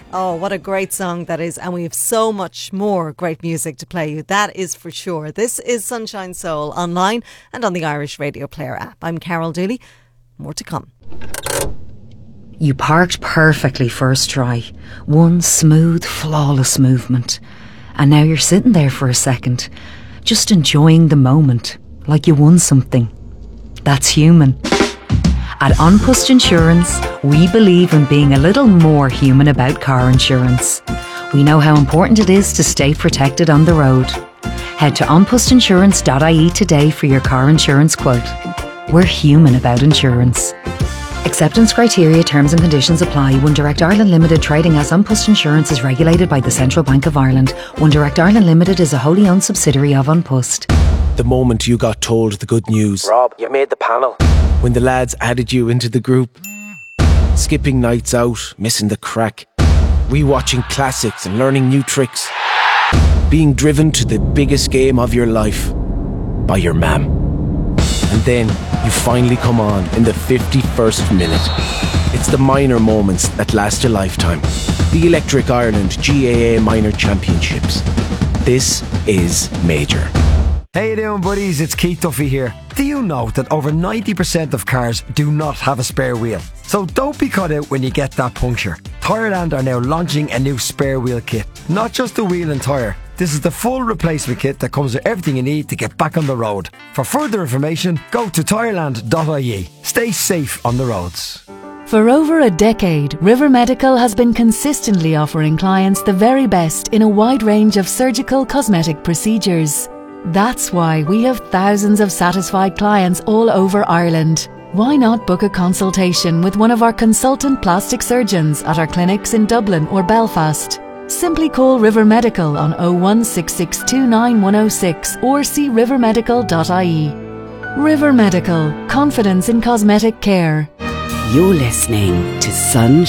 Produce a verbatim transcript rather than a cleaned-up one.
Oh, what a great song that is. And we have so much more great music to play you. That is for sure. This is Sunshine Soul online and on the Irish Radio Player app. I'm Carol Dooley. More to come. You parked perfectly first try. One smooth, flawless movement. And now you're sitting there for a second, just enjoying the moment, like you won something. That's human. At An Post Insurance, we believe in being a little more human about car insurance. We know how important it is to stay protected on the road. Head to an post insurance dot I E today for your car insurance quote. We're human about insurance. Acceptance criteria, terms and conditions apply. One Direct Ireland Limited, trading as An Post Insurance, is regulated by the Central Bank of Ireland. One Direct Ireland Limited is a wholly owned subsidiary of An Post. The moment you got told the good news. Rob, you made the panel. When the lads added you into the group. Skipping nights out, missing the crack. Rewatching classics and learning new tricks. Being driven to the biggest game of your life by your mam. And then you finally come on in the fifty-first minute. It's the minor moments that last a lifetime. The Electric Ireland G A A Minor Championships. This is major. How you doing, buddies? It's Keith Duffy here. Do you know that over ninety percent of cars do not have a spare wheel? So don't be caught out when you get that puncture. Tyreland are now launching a new spare wheel kit. Not just a wheel and tyre. This is the full replacement kit that comes with everything you need to get back on the road. For further information, go to tyreland dot I E. Stay safe on the roads. For over a decade, River Medical has been consistently offering clients the very best in a wide range of surgical cosmetic procedures. That's why we have thousands of satisfied clients all over Ireland. Why not book a consultation with one of our consultant plastic surgeons at our clinics in Dublin or Belfast? Simply call River Medical on oh one six six two nine one oh six or see river medical dot I E. River Medical, confidence in cosmetic care. You're listening to Sunshine.